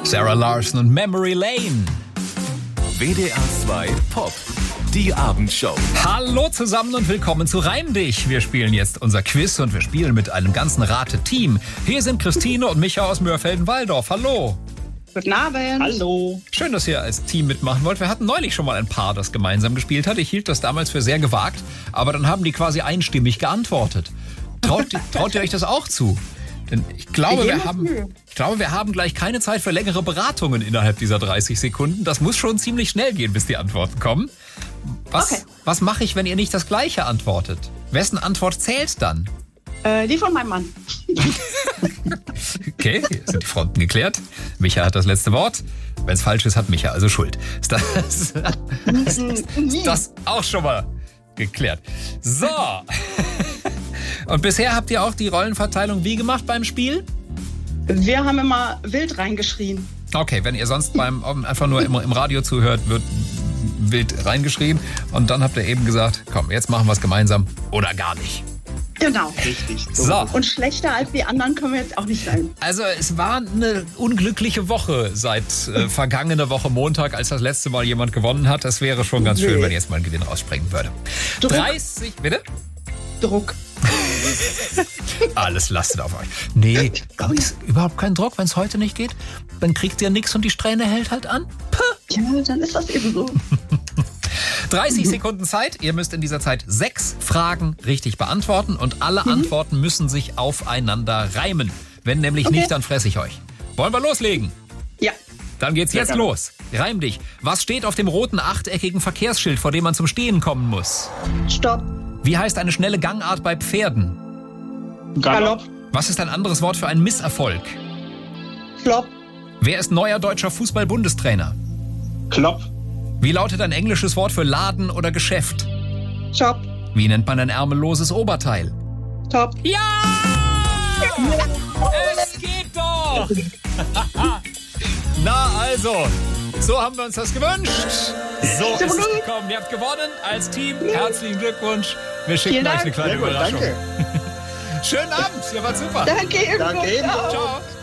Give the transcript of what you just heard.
Sarah Larson und Memory Lane. WDR 2 Pop, die Abendshow. Hallo zusammen und willkommen zu Reim dich. Wir spielen jetzt unser Quiz und wir spielen mit einem ganzen Rate-Team. Hier sind Christine und Micha aus Mörfelden-Walldorf. Hallo. Guten Abend. Hallo. Schön, dass ihr als Team mitmachen wollt. Wir hatten neulich schon mal ein Paar, das gemeinsam gespielt hat. Ich hielt das damals für sehr gewagt, aber dann haben die quasi einstimmig geantwortet. Traut ihr euch das auch zu? Denn ich glaube, wir haben gleich keine Zeit für längere Beratungen innerhalb dieser 30 Sekunden. Das muss schon ziemlich schnell gehen, bis die Antworten kommen. Was mache ich, wenn ihr nicht das Gleiche antwortet? Wessen Antwort zählt dann? Die von meinem Mann. Okay, hier sind die Fronten geklärt. Micha hat das letzte Wort. Wenn es falsch ist, hat Micha also Schuld. Ist das auch schon mal geklärt? So. Und bisher habt ihr auch die Rollenverteilung wie gemacht beim Spiel? Wir haben immer wild reingeschrien. Okay, wenn ihr sonst einfach nur im Radio zuhört, wird wild reingeschrien. Und dann habt ihr eben gesagt, komm, jetzt machen wir es gemeinsam oder gar nicht. Genau. Richtig. So. Und schlechter als die anderen können wir jetzt auch nicht sein. Also es war eine unglückliche Woche seit vergangene Woche Montag, als das letzte Mal jemand gewonnen hat. Das wäre schon ganz schön, wenn jetzt mal ein Gewinn rausspringen würde. Druck. 30, bitte? Druck. Alles lastet auf euch. Nee, aber ist überhaupt kein Druck, wenn es heute nicht geht. Dann kriegt ihr nichts und die Strähne hält halt an. Puh. Ja, dann ist das eben so. 30 Sekunden Zeit. Ihr müsst in dieser Zeit 6 Fragen richtig beantworten und alle Antworten müssen sich aufeinander reimen. Wenn nämlich nicht, dann fresse ich euch. Wollen wir loslegen? Ja. Dann geht's jetzt los. Reim dich. Was steht auf dem roten achteckigen Verkehrsschild, vor dem man zum Stehen kommen muss? Stopp. Wie heißt eine schnelle Gangart bei Pferden? Galopp. Was ist ein anderes Wort für einen Misserfolg? Flop. Wer ist neuer deutscher Fußball-Bundestrainer? Klopp. Wie lautet ein englisches Wort für Laden oder Geschäft? Shop. Wie nennt man ein ärmelloses Oberteil? Top. Ja! Es geht doch! Na also, so haben wir uns das gewünscht. So ist es gekommen. Ihr habt gewonnen als Team. Herzlichen Glückwunsch. Wir schicken euch eine kleine Überraschung. Danke. Schönen Abend, ihr wart super. Danke. Danke. Ciao.